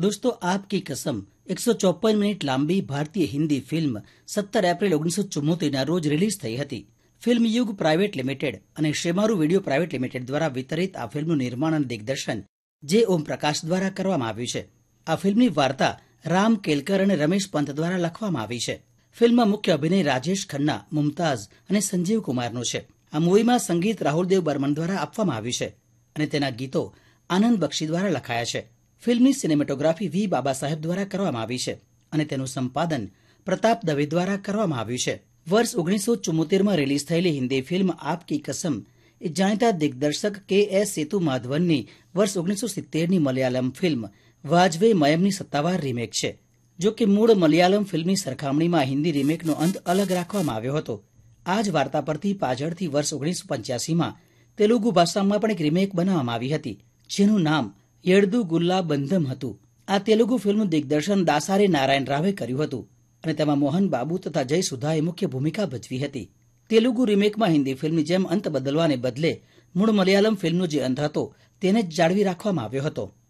दोस्तों, आपकी कसम 154 મિનિટ લાંબી ભારતીય હિન્દી ફિલ્મ 17 એપ્રિલ 1974ના રોજ રિલીઝ થઈ હતી. ફિલ્મ યુગ પ્રાઇવેટ લિમિટેડ અને શેમારુ વિડીયો પ્રાઇવેટ લિમિટેડ દ્વારા વિતરિત આ ફિલ્મનું નિર્માણ અને દિગ્દર્શન જે ઓમ પ્રકાશ દ્વારા કરવામાં આવ્યું છે. આ ફિલ્મની વાર્તા રામ કેલકર અને રમેશ પંત દ્વારા લખવામાં આવી છે. ફિલ્મમાં મુખ્ય અભિનય રાજેશ ખન્ના, મુમતાઝ અને સંજીવ કુમારનો છે. આ મૂવીમાં સંગીત રાહુલદેવ બર્મન દ્વારા આપવામાં આવ્યું છે અને તેના ગીતો આનંદ બક્ષી દ્વારા લખાયા છે. ફિલ્મની સિનેમેટોગ્રાફી વી બાબા સાહેબ દ્વારા કરવામાં આવી છે અને તેનું સંપાદન પ્રતાપ દવે દ્વારા કરવામાં આવ્યું છે. વર્ષ 1974માં રિલીઝ થયેલી હિન્દી ફિલ્મ આપકી કસમ એ જાણીતા દિગ્દર્શક કે.એસ. સેતુમાધવનની વર્ષ 1970ની મલયાલમ ફિલ્મ વાજવે મયમની સત્તાવાર રીમેક છે. જો કે મૂળ મલયાલમ ફિલ્મની સરખામણીમાં હિન્દી રીમેકનો અંત અલગ રાખવામાં આવ્યો હતો. આ જ વાર્તા પરથી પાછળથી વર્ષ 1985માં તેલુગુ ભાષામાં પણ એક રીમેક બનાવવામાં આવી હતી, જેનું નામ યેડ્દુ ગુલ્લા બંધમ હતું. આ તેલુગુ ફિલ્મનું દિગ્દર્શન દાસારે નારાયણ રાવે કર્યું હતું અને તેમાં મોહન બાબુ તથા જય સુધાએ મુખ્ય ભૂમિકા ભજવી હતી. તેલુગુ રીમેકમાં હિન્દી ફિલ્મની જેમ અંત બદલવાને બદલે મૂળ મલયાલમ ફિલ્મનો જે અંત હતો તેને જ જાળવી રાખવામાં આવ્યો હતો.